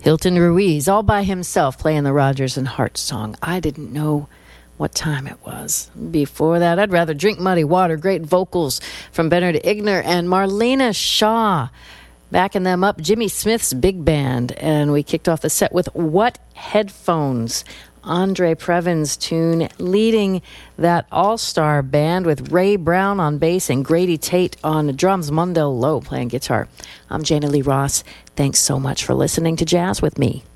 Hilton Ruiz, all by himself, playing the Rodgers and Hart song. I didn't know what time it was. Before that, I'd rather drink muddy water. Great vocals from Bernard Igner and Marlena Shaw. Backing them up, Jimmy Smith's big band. And we kicked off the set with What Headphones? Andre Previn's tune, leading that all-star band with Ray Brown on bass and Grady Tate on drums, Mondell Lowe playing guitar. I'm Jana Lee Ross. Thanks so much for listening to Jazz with Me.